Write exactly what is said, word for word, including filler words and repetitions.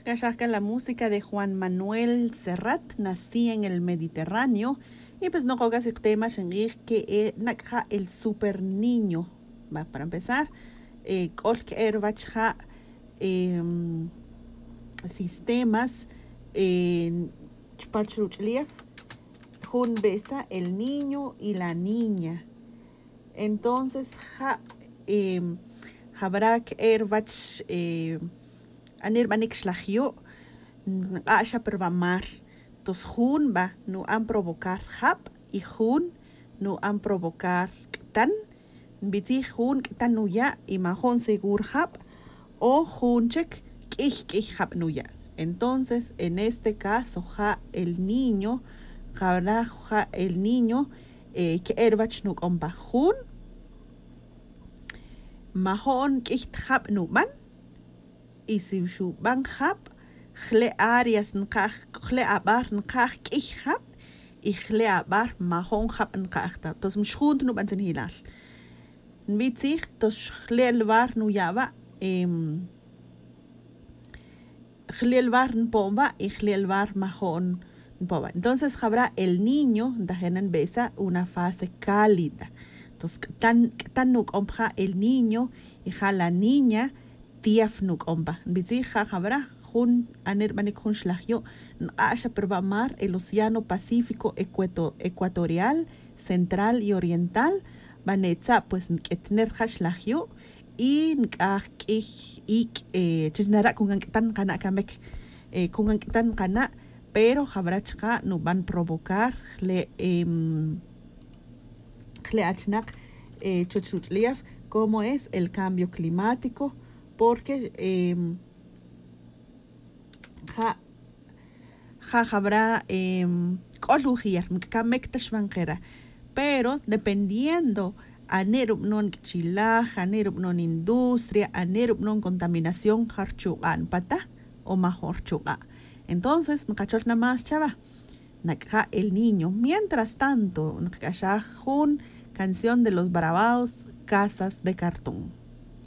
Kashaka, la música de Juan Manuel Serrat, nací en el Mediterráneo. Y pues no cogas el tema que eh, nakha el super niño. Va, para empezar, eh, kolk erbachha eh, sistemas eh, chpalchruchlief, jun besa el niño y la niña. Entonces, ha eh, habrak erbach eh, anir manik shlagio asha pervamar. Entonces, jun va no han provocar hap y jun no han provocar tan. Biti jun tan nuya y mahon segur hap o jun chek kich kich hap nuya. Entonces, en este caso, ja el niño, ja, ja el niño eh, que erbach nuk omba jun mahon kich hap numan y si shu ban hap Chle arias nkach, chle abar nkach kichap, y chle abar mahon hap nkachta. Tos mschund nu banzen hilal. Nbitzich, tos chle elvar nu yaba, em, chle elvar npomba y chle elvar mahon npomba. Entonces habrá el niño, dajenen besa, una fase cálida. Entonces, tan, tan nuk omja el niño, y ja la niña, tiaf nuk omba. Nbitzich ja habrá. Jun aner manik jun shlagyo asha pervamar el océano Pacífico ecuato, ecuatorial, central y oriental banetza pues etner shlagyo y nkach ik eh chisnara kungan tan kana kamek eh kungan tan kana pero habrachka no van provocar le em le achnak eh chochutliaf como es el cambio climático porque eh, ja ja habrá eh, pero dependiendo anerup non chilaj, anerup non industria, anerup non contaminación harchugan pata o mejor chuga. Entonces, nakachor nada más chava, nakha el niño. Mientras tanto, nakashajun canción de los Barabaos, Casas de Cartón.